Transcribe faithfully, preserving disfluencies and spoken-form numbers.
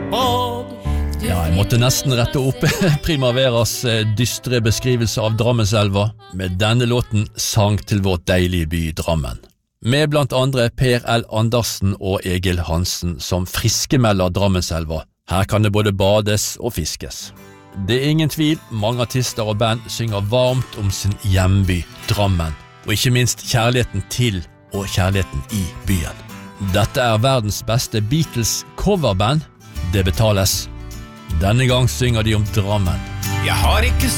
bad. Ja, jeg måtte nesten rette opp Primaveras dystre beskrivelse av Drammenselva med denne låten Sang til vårt deilige by Drammen. Med blant andre Per L. Andersen og Egil Hansen som friskemelder Drammenselva. Her kan det både bades og fiskes. Det er ingen tvil, mange artister og band synger varmt om sin hjemby, Drammen, og ikke minst kjærligheten til og kjærligheten i byen. Dette er verdens beste Beatles coverband. Det betales. Denne gang synger de om Drammen. Jeg har ikke